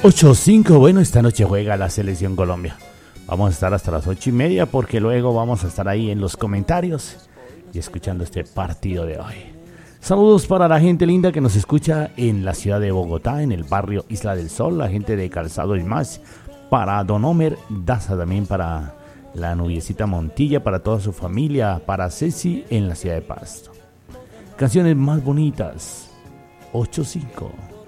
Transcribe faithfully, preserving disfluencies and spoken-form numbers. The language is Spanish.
ocho cinco, bueno, esta noche juega la Selección Colombia. Vamos a estar hasta las ocho y media porque luego vamos a estar ahí en los comentarios y escuchando este partido de hoy. Saludos para la gente linda que nos escucha en la ciudad de Bogotá, en el barrio Isla del Sol, la gente de Calzado y más, para Don Homer Daza, también para la Nubiecita Montilla, para toda su familia, para Ceci en la ciudad de Pasto. Canciones más bonitas, ocho cinco.